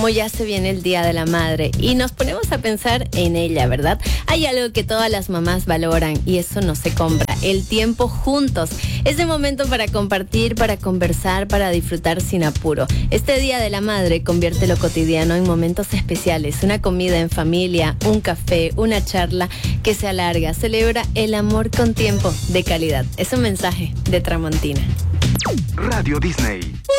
Como ya se viene el Día de la Madre y nos ponemos a pensar en ella, ¿verdad? Hay algo que todas las mamás valoran y eso no se compra: el tiempo juntos. Ese momento para compartir, para conversar, para disfrutar sin apuro. Este Día de la Madre convierte lo cotidiano en momentos especiales. Una comida en familia, un café, una charla que se alarga. Celebra el amor con tiempo de calidad. Es un mensaje de Tramontina. Radio Disney.